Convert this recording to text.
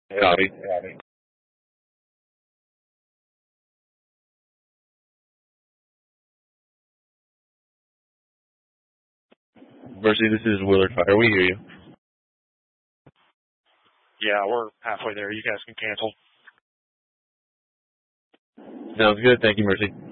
Howdy. Mercy, this is Willard Fire. We hear you. Yeah, we're halfway there. You guys can cancel. Sounds good. Thank you, Mercy.